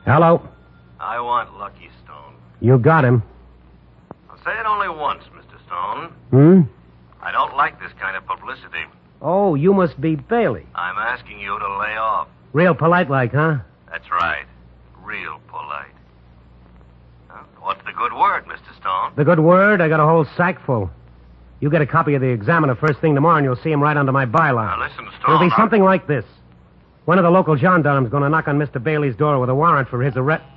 Hello? I want Lucky Stone. You got him. I'll say it only once, Mr. Stone. Hmm? I don't like this kind of publicity. Oh, you must be Bailey. I'm asking you to lay off. Real polite like, huh? That's right. Real polite. What's the good word, Mr. Stone? The good word? I got a whole sack full. You get a copy of the Examiner first thing tomorrow, and you'll see him right under my byline. Now, listen, Stone. It'll be something like this. One of the local gendarmes going to knock on Mr. Bailey's door with a warrant for his arrest.